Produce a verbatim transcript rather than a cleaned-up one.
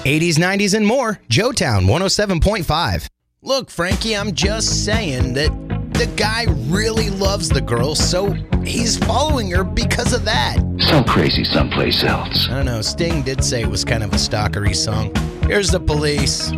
eighties, nineties, and more. Joetown one oh seven point five. Look, Frankie, I'm just saying that the guy really loves the girl, so he's following her because of that. So crazy someplace else. I don't know. Sting did say it was kind of a stalkery song. Here's the Police.